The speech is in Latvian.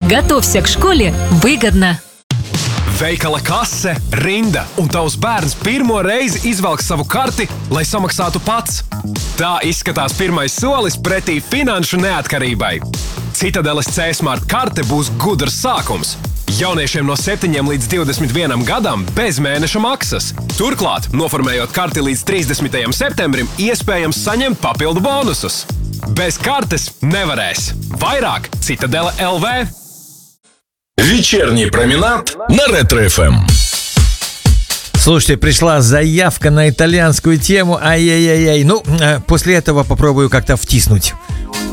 Готовься к школе выгодно. Veikala kase, rinda un tavs bērns pirmo reizi izvelk savu karti, lai samaksātu pats. Tā izskatās pirmais solis pretī finanšu neatkarībai. Citadeles C-Smart karte būs gudrs sākums. Jauniešiem no 7 līdz 21 gadam bez mēneša maksas. Turklāt, noformējot karti līdz 30. septembrim, iespējams saņemt papildu bonusus. Bez kartes nevarēs. Vairāk Citadele LV. Вечерний променад на Ретро-ФМ. Слушайте, пришла заявка на итальянскую тему. Ай-яй-яй-яй. Ну, после этого попробую как-то втиснуть.